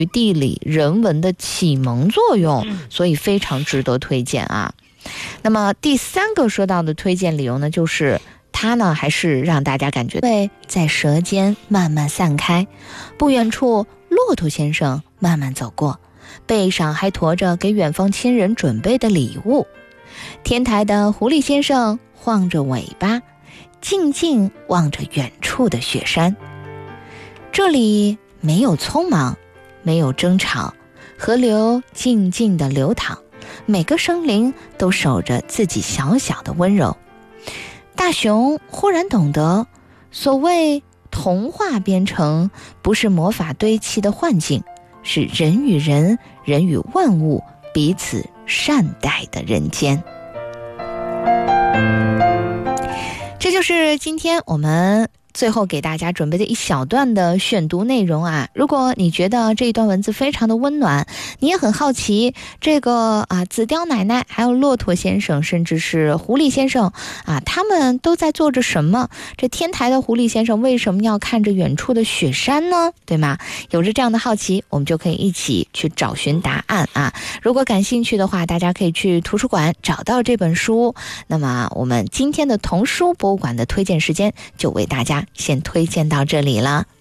地理人文的启蒙作用，所以非常值得推荐啊。那么第3个说到的推荐理由呢，就是它呢还是让大家感觉对在舌尖慢慢散开，不远处骆驼先生慢慢走过，背上还驮着给远方亲人准备的礼物。天台的狐狸先生晃着尾巴，静静望着远处的雪山。这里没有匆忙，没有争吵，河流静静地流淌，每个生灵都守着自己小小的温柔。大熊忽然懂得，所谓童话编程，不是魔法堆砌的幻境，是人与人、人与万物彼此善待的人间。这就是今天我们最后给大家准备的一小段的选读内容啊。如果你觉得这一段文字非常的温暖，你也很好奇这个紫貂奶奶还有骆驼先生甚至是狐狸先生他们都在做着什么？这天台的狐狸先生为什么要看着远处的雪山呢？对吗？有着这样的好奇，我们就可以一起去找寻答案啊。如果感兴趣的话，大家可以去图书馆找到这本书。那么我们今天的童书博物馆的推荐时间就为大家先推荐到这里了。